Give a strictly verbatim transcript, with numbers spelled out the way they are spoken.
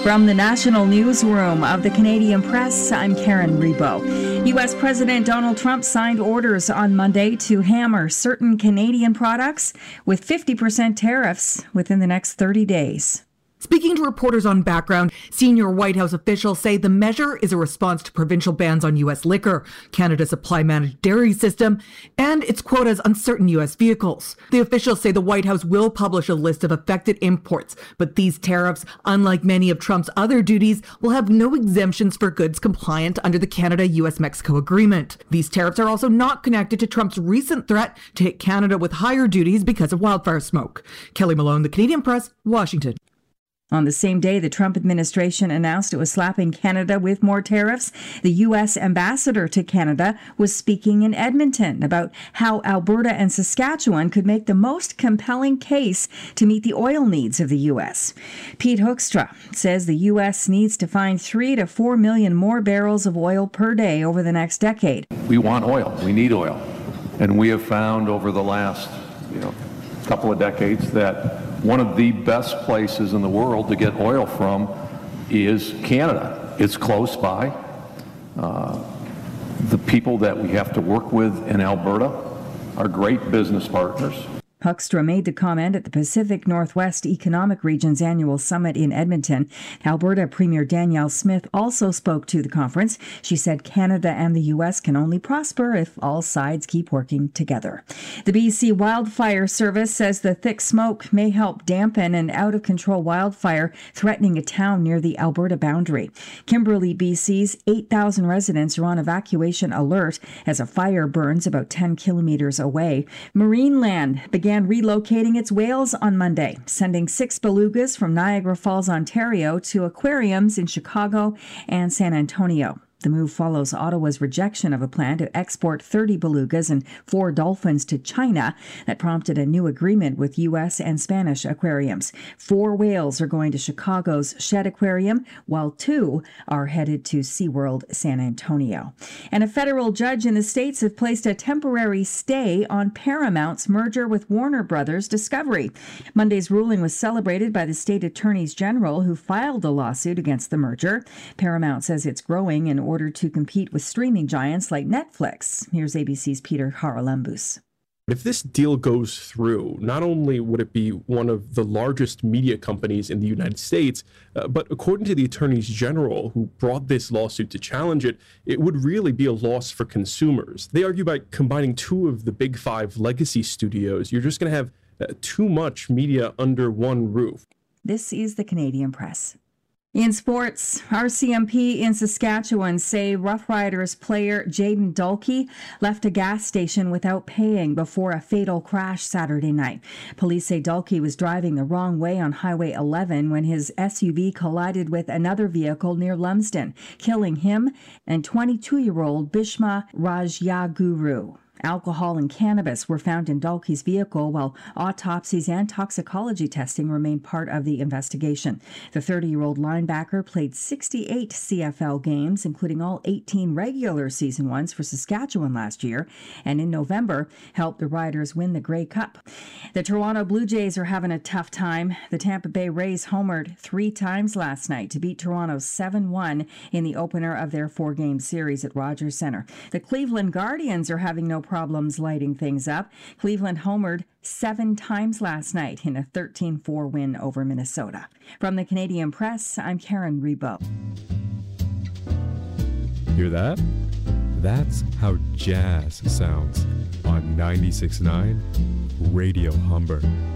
From the national newsroom of the Canadian Press, I'm Karen Rebo. U S President Donald Trump signed orders on Monday to hammer certain Canadian products with fifty percent tariffs within the next thirty days. Speaking to reporters on Background, senior White House officials say the measure is a response to provincial bans on U S liquor, Canada's supply-managed dairy system, and its quotas on certain U S vehicles. The officials say the White House will publish a list of affected imports, but these tariffs, unlike many of Trump's other duties, will have no exemptions for goods compliant under the Canada-U S Mexico agreement. These tariffs are also not connected to Trump's recent threat to hit Canada with higher duties because of wildfire smoke. Kelly Malone, The Canadian Press, Washington. On the same day, the Trump administration announced it was slapping Canada with more tariffs. The U S ambassador to Canada was speaking in Edmonton about how Alberta and Saskatchewan could make the most compelling case to meet the oil needs of the U S. Pete Hoekstra says the U S needs to find three to four million more barrels of oil per day over the next decade. We want oil. We need oil. And we have found over the last, you know, couple of decades that one of the best places in the world to get oil from is Canada. It's close by. Uh, the people that we have to work with in Alberta are great business partners. Hoekstra made the comment at the Pacific Northwest Economic Region's annual summit in Edmonton. Alberta Premier Danielle Smith also spoke to the conference. She said Canada and the U S can only prosper if all sides keep working together. The B C Wildfire Service says the thick smoke may help dampen an out-of-control wildfire threatening a town near the Alberta boundary. Kimberley, B C's eight thousand residents are on evacuation alert as a fire burns about ten kilometers away. Marineland began relocating its whales on Monday, sending six belugas from Niagara Falls, Ontario to aquariums in Chicago and San Antonio. The move follows Ottawa's rejection of a plan to export thirty belugas and four dolphins to China that prompted a new agreement with U S and Spanish aquariums. Four whales are going to Chicago's Shedd Aquarium, while two are headed to SeaWorld San Antonio. And a federal judge in the States has placed a temporary stay on Paramount's merger with Warner Brothers Discovery. Monday's ruling was celebrated by the state attorneys general who filed a lawsuit against the merger. Paramount says it's growing in order to compete with streaming giants like Netflix. Here's A B C's Peter Haralambous. If this deal goes through, not only would it be one of the largest media companies in the United States, uh, but according to the attorneys general who brought this lawsuit to challenge it, it would really be a loss for consumers. They argue by combining two of the big five legacy studios, you're just going to have uh, too much media under one roof. This is the Canadian Press. In sports, R C M P in Saskatchewan say Rough Riders player Jaden Dalkey left a gas station without paying before a fatal crash Saturday night. Police say Dalkey was driving the wrong way on Highway eleven when his S U V collided with another vehicle near Lumsden, killing him and twenty-two-year-old Bishma Rajyaguru. Alcohol and cannabis were found in Dalkey's vehicle, while autopsies and toxicology testing remain part of the investigation. The thirty-year-old linebacker played sixty-eight C F L games, including all eighteen regular season ones for Saskatchewan last year, and in November helped the Riders win the Grey Cup. The Toronto Blue Jays are having a tough time. The Tampa Bay Rays homered three times last night to beat Toronto seven one in the opener of their four-game series at Rogers Centre. The Cleveland Guardians are having no problems lighting things up. Cleveland homered seven times last night in a thirteen four win over Minnesota. From the Canadian Press, I'm Karen Rebo. Hear that? That's how jazz sounds on ninety-six point nine Radio Humber.